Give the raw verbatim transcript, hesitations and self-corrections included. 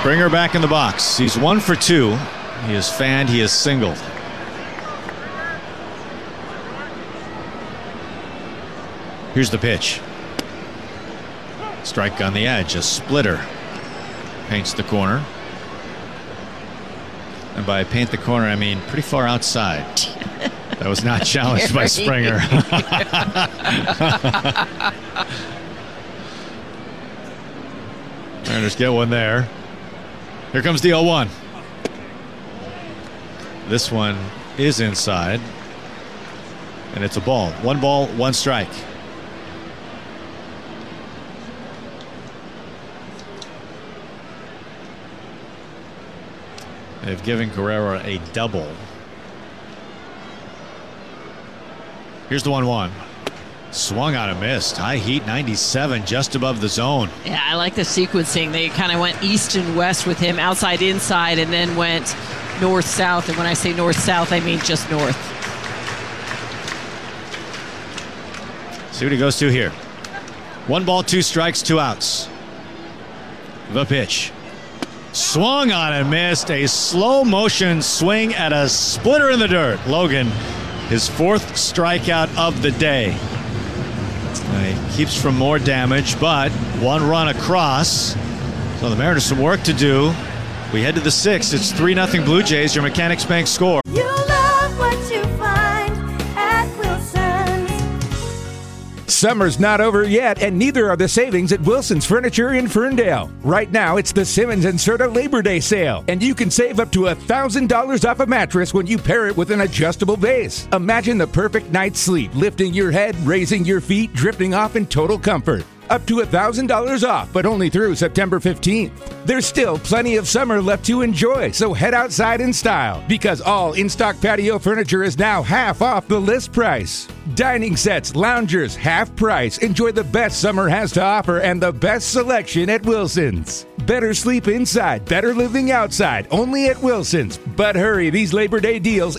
Springer back in the box. He's one for two. He is fanned. He is singled. Here's the pitch. Strike on the edge. A splitter. Paints the corner. And by paint the corner, I mean pretty far outside. That was not challenged by Springer. Mariners get one there. Here comes the oh one. This one is inside. And it's a ball. One ball, one strike. They've given Guerrero a double. Here's the one one. Swung on and missed. High heat ninety-seven, just above the zone. Yeah, I like the sequencing. They kind of went east and west with him, outside, inside, and then went north-south. And when I say north-south, I mean just north. See what he goes to here. One ball, two strikes, two outs. The pitch. Swung on and missed. A slow motion swing at a splitter in the dirt. Logan, his fourth strikeout of the day. He keeps from more damage, but one run across. So the Mariners some work to do. We head to the sixth. It's three nothing Blue Jays, your Mechanics Bank score. You love what you find at Wilson's. Summer's not over yet, and neither are the savings at Wilson's Furniture in Ferndale. Right now, it's the Simmons and Serta Labor Day sale, and you can save up to one thousand dollars off a mattress when you pair it with an adjustable base. Imagine the perfect night's sleep, lifting your head, raising your feet, drifting off in total comfort. Up to one thousand dollars off, but only through September fifteenth. There's still plenty of summer left to enjoy, so head outside in style, because all in-stock patio furniture is now half off the list price. Dining sets, loungers, half price. Enjoy the best summer has to offer and the best selection at Wilson's. Better sleep inside, better living outside, only at Wilson's. But hurry, these Labor Day deals